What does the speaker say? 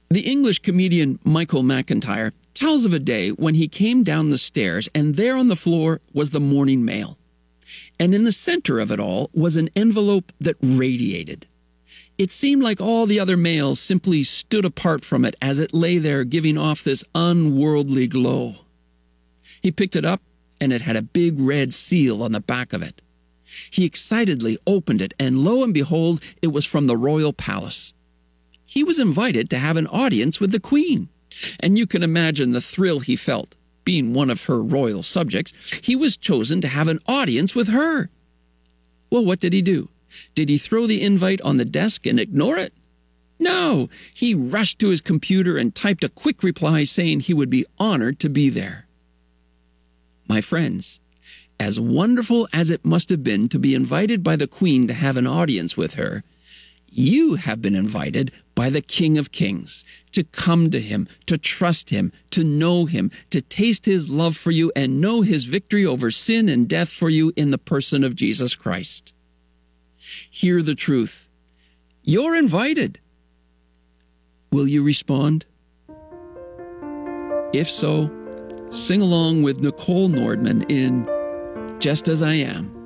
The English comedian Michael McIntyre tells of a day when he came down the stairs and there on the floor was the morning mail. And in the center of it all was an envelope that radiated. It seemed like all the other mail simply stood apart from it as it lay there giving off this unworldly glow. He picked it up and it had a big red seal on the back of it. He excitedly opened it and lo and behold, it was from the royal palace. He was invited to have an audience with the Queen, and you can imagine the thrill he felt. Being one of her royal subjects, he was chosen to have an audience with her. Well, what did he do? Did he throw the invite on the desk and ignore it? No, he rushed to his computer and typed a quick reply saying he would be honored to be there. My friends, as wonderful as it must have been to be invited by the Queen to have an audience with her, you have been invited by the King of Kings to come to him, to trust him, to know him, to taste his love for you and know his victory over sin and death for you in the person of Jesus Christ. Hear the truth. You're invited. Will you respond? If so, sing along with Nicole Nordman in Just As I Am.